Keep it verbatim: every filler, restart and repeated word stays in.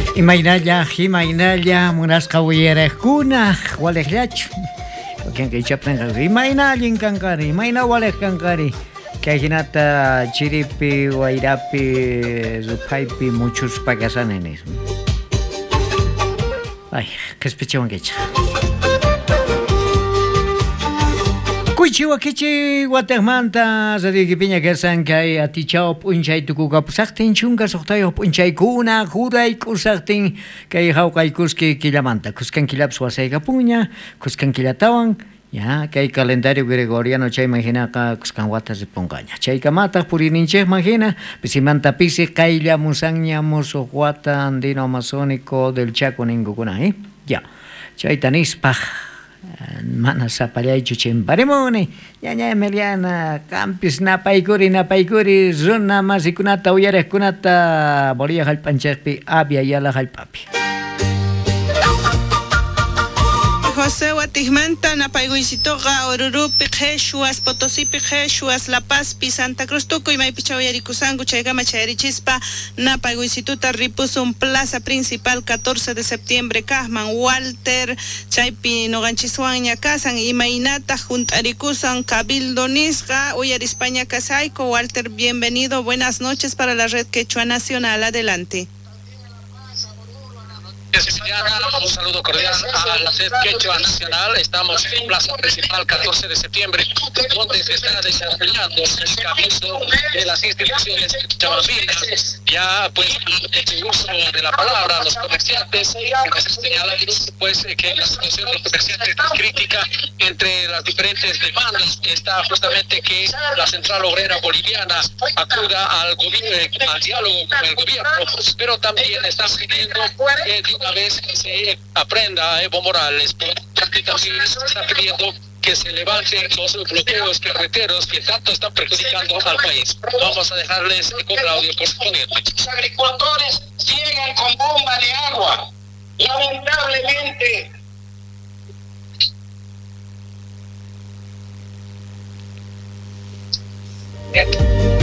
Imaynalla, imaynalla, munasqa willarakuna, waliqllachu. Kanka ichaptinqa imaynallin kankari, imayna waliq kankari. Kay hinata chiripi, wayrapi, rupaypi muchuspa kasananis. Ay, kaspichawankicha. Kuchiwa kichi Guatemala radio piña kersan kay atichao punchay tukuka pusaktin chunga soqtayo punchay kuna juray kusaktin kay hawkay kuski kilamanta kuskan kilaps wasayga puña kuskan kilatawan ya kay calendario gregoriano chay imaginaqa kuskan watas ripunqaña chayka mataq purininchej imagina pisimanta pisi qaylla musanña musuq wata andino amazónico del Chaco ninkukuna eh ya chayta nispaj mana sapallaychu chimparemuni ñaña Emiliana campis napaykuri napaykuri runa masikunata uyariqkunata Bolivia hallp'anchikpi Avia Yala hallp'api José Watigmanta napayguysitoqa Orurupi qheshuas Potosipi qheshuas La Pazpi Santa Cruz tukuy maypicha uyarikusanku chaykama chayrichispa napayguysituta ripusun plaza principal catorce de septiembre kajman Walter chaypi noqanchiswanña kasan imaynata junt'arikusan cabildo nisqa uyarispaña kasayku Walter bienvenido buenas noches para la red Quechua Nacional adelante. Un saludo cordial a la red Quechua Nacional. Estamos en Plaza Principal catorce de septiembre, donde se está desarrollando el cabildo de las instituciones chavambinas. Ya, pues, el uso de la palabra, los comerciantes, señalan pues, que la situación de los comerciantes es crítica entre las diferentes demandas. Está justamente que la Central Obrera Boliviana acuda al, gobierno, al diálogo con el gobierno, pero también están pidiendo que de una vez se aprenda a Evo Morales, porque también se está pidiendo que se levanten los bloqueos carreteros que tanto están perjudicando al país. Vamos a dejarles con el audio correspondiente. Los agricultores llegan con bomba de agua. Lamentablemente,